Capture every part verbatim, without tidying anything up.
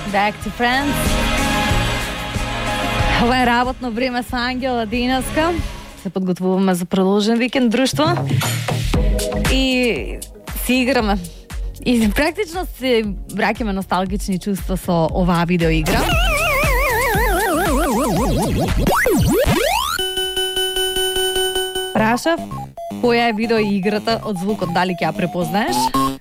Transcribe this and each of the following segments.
Back to Friends. Това е работно време с Ангела денеска. Се подготвуваме за продължен викенд друштво. И си играме. И практично се враќаме носталгични чувства со оваа видеоигра. Прашав која е видеоиграта од звукот, дали ќе ја препознаеш?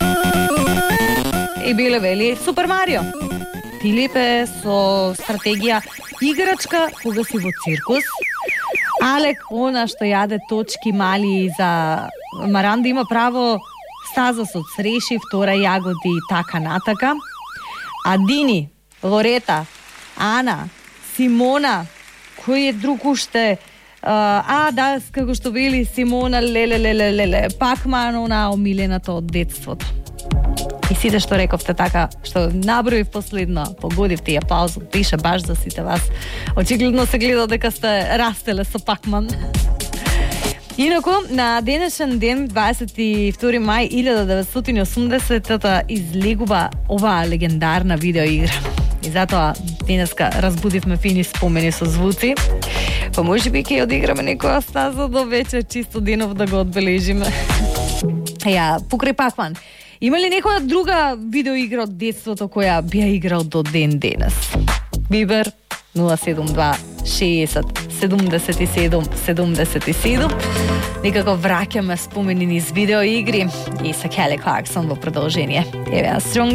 И биле вели Супер Марио. Филипе со стратегија играчка кога си во циркус. Алек, она што јаде точки мали за Маранда, има право стаза со цреши, втора јагоди и така натака. А Дини, Лорета, Ана, Симона, кој е друг уште? Uh, а, да, како што вели Симона, леле, леле, леле, Пакман, она омилената од детството. И сите што рековте така, што наброив последно, погодивте ја пауза, пише баш за сите вас. Очигледно се гледа дека сте растеле со Пакман. Инаку, на денешен ден, дваесет и втори мај илјада деветстотини и осумдесета, излегува оваа легендарна видеоигра. И затоа денеска разбудивме фини спомени со звуци. Па може би ќе одиграме некоја стаза до вечер, чисто денов да го одбележиме. Ја, покрај Пакман, има ли некоја друга видеоигра од детството која би ја играл до ден денес? Вибер нула седум два шеесет седумдесет и седум седумдесет и седум. Некако враќаме спомени низ видеоигри и со Келли Кларксон во продолжение. Еве, Strong